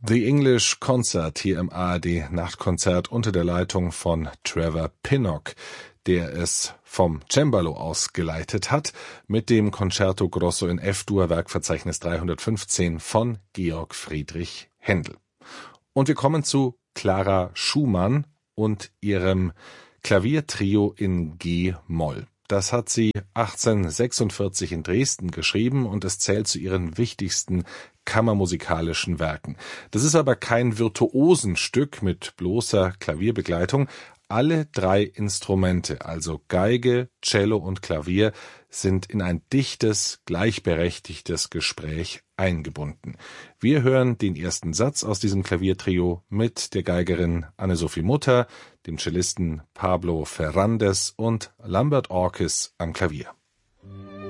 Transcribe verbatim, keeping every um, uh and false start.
The English Concert hier im A R D-Nachtkonzert unter der Leitung von Trevor Pinnock, der es vom Cembalo aus geleitet hat, mit dem Concerto Grosso in F-Dur, Werkverzeichnis dreihundertfünfzehn von Georg Friedrich Händel. Und wir kommen zu Clara Schumann und ihrem Klaviertrio in G-Moll. Das hat sie achtzehnhundertsechsundvierzig in Dresden geschrieben und es zählt zu ihren wichtigsten kammermusikalischen Werken. Das ist aber kein Virtuosenstück mit bloßer Klavierbegleitung. Alle drei Instrumente, also Geige, Cello und Klavier, sind in ein dichtes, gleichberechtigtes Gespräch eingebunden. Wir hören den ersten Satz aus diesem Klaviertrio mit der Geigerin Anne-Sophie Mutter, dem Cellisten Pablo Ferrandes und Lambert Orkes am Klavier.